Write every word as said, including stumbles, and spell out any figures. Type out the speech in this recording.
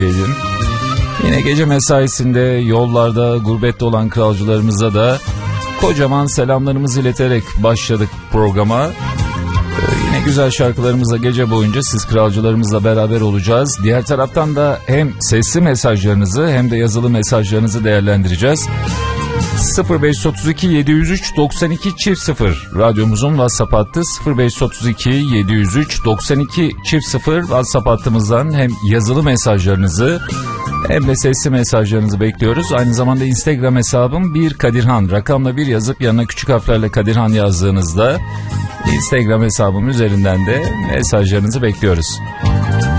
edin. Yine gece mesaisinde yollarda gurbette olan kralcılarımıza da kocaman selamlarımızı ileterek başladık programa. Ee, yine güzel şarkılarımızla gece boyunca siz kralcılarımızla beraber olacağız. Diğer taraftan da hem sesli mesajlarınızı hem de yazılı mesajlarınızı değerlendireceğiz. sıfır beş otuz iki yedi yüz üç doksan iki çift sıfır radyomuzun WhatsApp hattı. Sıfır beş otuz iki yedi yüz üç doksan iki çift sıfır WhatsApp hattımızdan hem yazılı mesajlarınızı hem de sesli mesajlarınızı bekliyoruz. Aynı zamanda Instagram hesabım bir Kadirhan, rakamla bir yazıp yanına küçük harflerle Kadirhan yazdığınızda Instagram hesabım üzerinden de mesajlarınızı bekliyoruz.